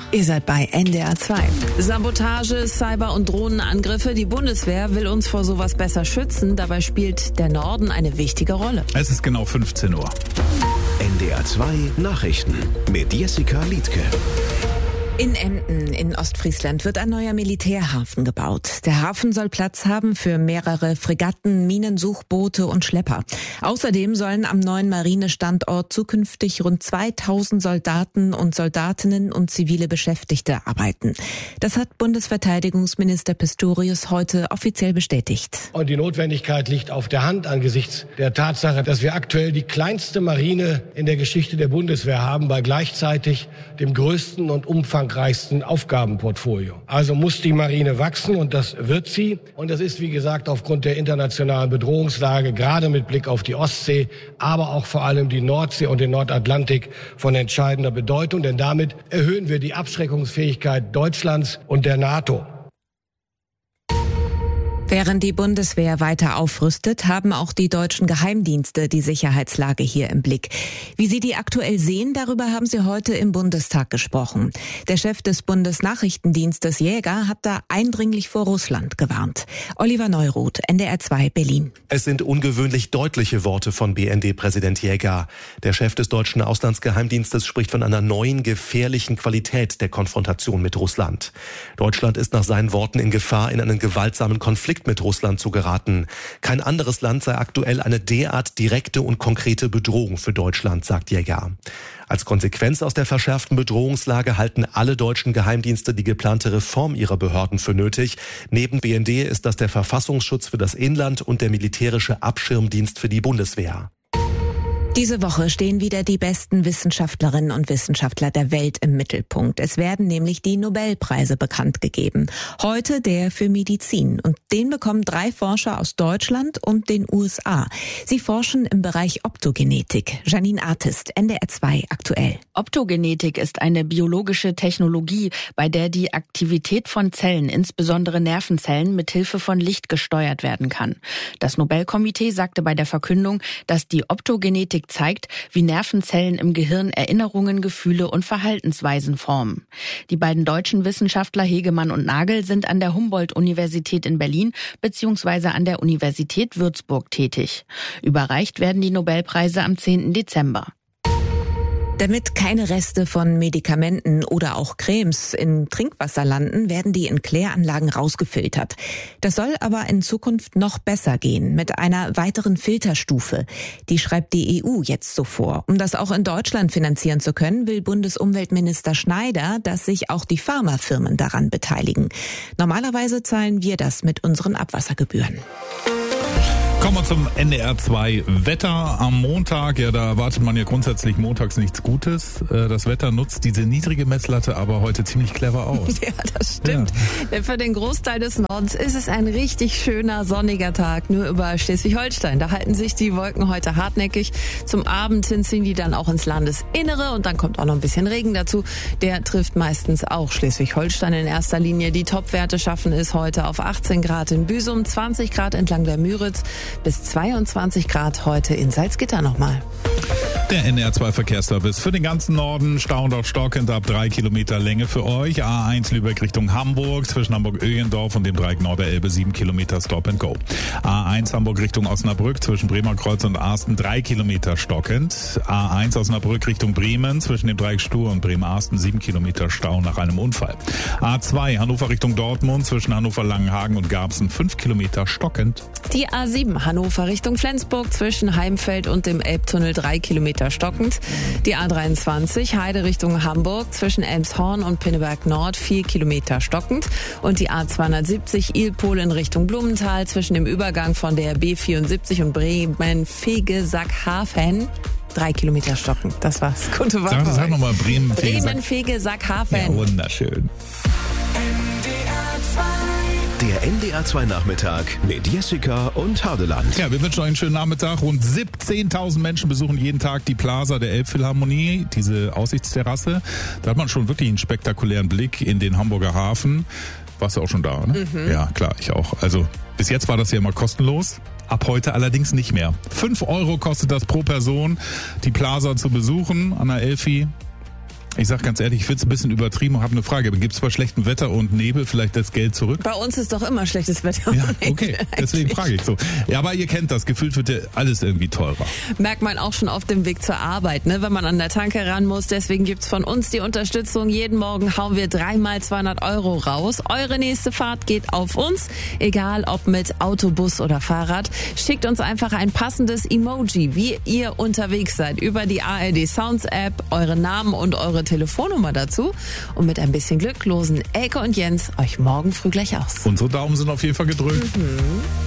Ihr seid bei NDR 2. Sabotage, Cyber- und Drohnenangriffe. Die Bundeswehr will uns vor sowas besser schützen. Dabei spielt der Norden eine wichtige Rolle. Es ist genau 15 Uhr. NDR 2 Nachrichten mit Jessica Liedtke. In Emden in Ostfriesland wird ein neuer Militärhafen gebaut. Der Hafen soll Platz haben für mehrere Fregatten, Minensuchboote und Schlepper. Außerdem sollen am neuen Marinestandort zukünftig rund 2000 Soldaten und Soldatinnen und zivile Beschäftigte arbeiten. Das hat Bundesverteidigungsminister Pistorius heute offiziell bestätigt. Und die Notwendigkeit liegt auf der Hand angesichts der Tatsache, dass wir aktuell die kleinste Marine in der Geschichte der Bundeswehr haben, bei gleichzeitig dem größten und umfangreichsten Aufgabenportfolio. Also muss die Marine wachsen und das wird sie. Und das ist, wie gesagt, aufgrund der internationalen Bedrohungslage, gerade mit Blick auf die Ostsee, aber auch vor allem die Nordsee und den Nordatlantik von entscheidender Bedeutung. Denn damit erhöhen wir die Abschreckungsfähigkeit Deutschlands und der NATO. Während die Bundeswehr weiter aufrüstet, haben auch die deutschen Geheimdienste die Sicherheitslage hier im Blick. Wie sie die aktuell sehen, darüber haben sie heute im Bundestag gesprochen. Der Chef des Bundesnachrichtendienstes Jäger hat da eindringlich vor Russland gewarnt. Oliver Neuroth, NDR 2 Berlin. Es sind ungewöhnlich deutliche Worte von BND-Präsident Jäger. Der Chef des deutschen Auslandsgeheimdienstes spricht von einer neuen, gefährlichen Qualität der Konfrontation mit Russland. Deutschland ist nach seinen Worten in Gefahr, in einen gewaltsamen Konflikt mit Russland zu geraten. Kein anderes Land sei aktuell eine derart direkte und konkrete Bedrohung für Deutschland, sagt Jäger. Als Konsequenz aus der verschärften Bedrohungslage halten alle deutschen Geheimdienste die geplante Reform ihrer Behörden für nötig. Neben BND ist das der Verfassungsschutz für das Inland und der militärische Abschirmdienst für die Bundeswehr. Diese Woche stehen wieder die besten Wissenschaftlerinnen und Wissenschaftler der Welt im Mittelpunkt. Es werden nämlich die Nobelpreise bekannt gegeben. Heute der für Medizin. Und den bekommen 3 Forscher aus Deutschland und den USA. Sie forschen im Bereich Optogenetik. Janine Artist, NDR 2 aktuell. Optogenetik ist eine biologische Technologie, bei der die Aktivität von Zellen, insbesondere Nervenzellen, mit Hilfe von Licht gesteuert werden kann. Das Nobelkomitee sagte bei der Verkündung, dass die Optogenetik zeigt, wie Nervenzellen im Gehirn Erinnerungen, Gefühle und Verhaltensweisen formen. Die beiden deutschen Wissenschaftler Hegemann und Nagel sind an der Humboldt-Universität in Berlin bzw. an der Universität Würzburg tätig. Überreicht werden die Nobelpreise am 10. Dezember. Damit keine Reste von Medikamenten oder auch Cremes in Trinkwasser landen, werden die in Kläranlagen rausgefiltert. Das soll aber in Zukunft noch besser gehen, mit einer weiteren Filterstufe. Die schreibt die EU jetzt so vor. Um das auch in Deutschland finanzieren zu können, will Bundesumweltminister Schneider, dass sich auch die Pharmafirmen daran beteiligen. Normalerweise zahlen wir das mit unseren Abwassergebühren. Kommen wir zum NDR 2 Wetter am Montag. Ja, da erwartet man ja grundsätzlich montags nichts Gutes. Das Wetter nutzt diese niedrige Messlatte aber heute ziemlich clever aus. Ja, das stimmt. Ja. Für den Großteil des Nordens ist es ein richtig schöner, sonniger Tag. Nur über Schleswig-Holstein. Da halten sich die Wolken heute hartnäckig. Zum Abend hin ziehen die dann auch ins Landesinnere und dann kommt auch noch ein bisschen Regen dazu. Der trifft meistens auch Schleswig-Holstein in erster Linie. Die Topwerte schaffen es heute auf 18 Grad in Büsum, 20 Grad entlang der Müritz, bis 22 Grad heute in Salzgitter nochmal. Der NDR 2 Verkehrsservice für den ganzen Norden, Staundorf stockend ab 3 Kilometer Länge für euch. A1 Lübeck Richtung Hamburg, zwischen Hamburg-Öhlendorf und dem Dreieck Norderelbe 7 Kilometer Stop and Go. A1 Hamburg Richtung Osnabrück, zwischen Bremerkreuz und Arsten 3 Kilometer stockend. A1 Osnabrück Richtung Bremen, zwischen dem Dreieck Stur und Bremen-Arsten 7 Kilometer Stau nach einem Unfall. A2 Hannover Richtung Dortmund, zwischen Hannover-Langenhagen und Garbsen 5 Kilometer stockend. Die A7 Hannover Richtung Flensburg, zwischen Heimfeld und dem Elbtunnel 3 Kilometer stockend. Die A23 Heide Richtung Hamburg, zwischen Elmshorn und Pinneberg Nord 4 Kilometer stockend. Und die A270 Ilpol in Richtung Blumenthal, zwischen dem Übergang von der B74 und Bremen-Fegesack-Hafen 3 Kilometer stockend. Das war's. Gute Woche. Sag nochmal Bremen-Fegesack-Hafen. Ja, wunderschön. Der NDR 2 Nachmittag mit Jessica und Hardeland. Ja, wir wünschen euch einen schönen Nachmittag. Rund 17.000 Menschen besuchen jeden Tag die Plaza der Elbphilharmonie, diese Aussichtsterrasse. Da hat man schon wirklich einen spektakulären Blick in den Hamburger Hafen. Warst du auch schon da, ne? Mhm. Ja, klar, ich auch. Also bis jetzt war das ja immer kostenlos. Ab heute allerdings nicht mehr. 5 € kostet das pro Person, die Plaza zu besuchen an der Elfi. Ich sag ganz ehrlich, ich finde es ein bisschen übertrieben und habe eine Frage. Gibt es bei schlechtem Wetter und Nebel vielleicht das Geld zurück? Bei uns ist doch immer schlechtes Wetter. Ja, okay, deswegen frage ich so. Ja, aber ihr kennt das, gefühlt wird ja alles irgendwie teurer. Merkt man auch schon auf dem Weg zur Arbeit, ne, wenn man an der Tanke ran muss. Deswegen gibt's von uns die Unterstützung. Jeden Morgen hauen wir 3x 200 € raus. Eure nächste Fahrt geht auf uns, egal ob mit Auto, Bus oder Fahrrad. Schickt uns einfach ein passendes Emoji, wie ihr unterwegs seid, über die ARD Sounds App, eure Namen und eure Telefonnummer dazu. Und mit ein bisschen Glück losen Elke und Jens euch morgen früh gleich aus. Unsere Daumen sind auf jeden Fall gedrückt.